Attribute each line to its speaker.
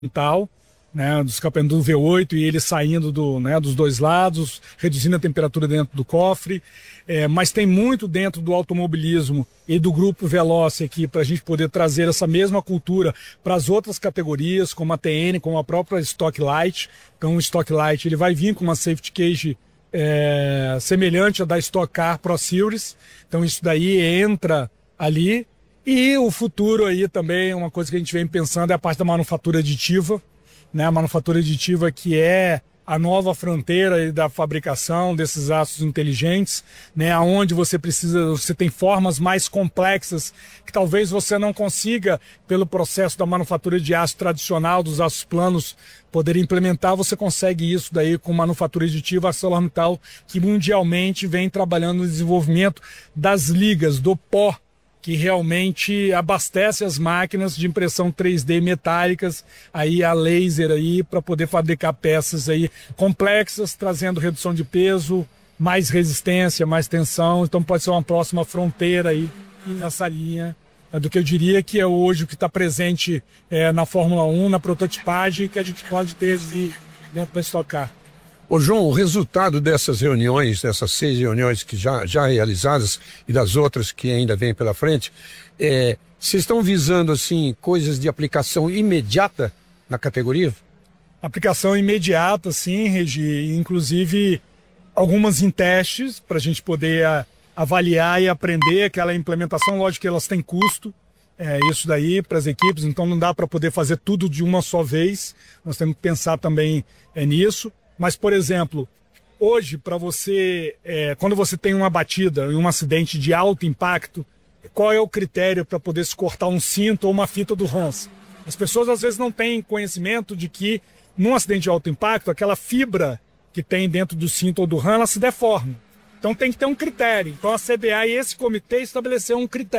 Speaker 1: tal, né, do escapamento do V8 e ele saindo dos dois lados, reduzindo a temperatura dentro do cofre. Mas tem muito dentro do automobilismo e do grupo Veloce aqui para a gente poder trazer essa mesma cultura para as outras categorias, como a TN, como a própria Stock Light. Então o Stock Light ele vai vir com uma safety cage semelhante à da Stock Car Pro Series. Então isso daí entra ali. E o futuro aí também, uma coisa que a gente vem pensando é a parte da manufatura aditiva, né? A manufatura aditiva que é a nova fronteira aí da fabricação desses aços inteligentes, né? Onde você tem formas mais complexas que talvez você não consiga, pelo processo da manufatura de aço tradicional, dos aços planos, poder implementar. Você consegue isso daí com manufatura aditiva ArcelorMittal, que mundialmente vem trabalhando no desenvolvimento das ligas, do pó, que realmente abastece as máquinas de impressão 3D metálicas, aí a laser aí, para poder fabricar peças aí complexas, trazendo redução de peso, mais resistência, mais tensão. Então pode ser uma próxima fronteira aí nessa linha do que eu diria que é hoje o que está presente na Fórmula 1, na prototipagem, que a gente pode ter dentro da Stock Car.
Speaker 2: Ô João, o resultado dessas reuniões, dessas 6 reuniões que já realizadas e das outras que ainda vêm pela frente, vocês estão visando assim coisas de aplicação imediata na categoria?
Speaker 1: Aplicação imediata, sim, Regi, inclusive algumas em testes para a gente poder avaliar e aprender aquela implementação. Lógico que elas têm custo, isso daí para as equipes, então não dá para poder fazer tudo de uma só vez. Nós temos que pensar também nisso. Mas, por exemplo, hoje, para você, quando você tem uma batida e um acidente de alto impacto, qual é o critério para poder se cortar um cinto ou uma fita do Hans? As pessoas às vezes não têm conhecimento de que, num acidente de alto impacto, aquela fibra que tem dentro do cinto ou do RAM, ela se deforma. Então tem que ter um critério. Então a CBA e esse comitê estabeleceu um critério.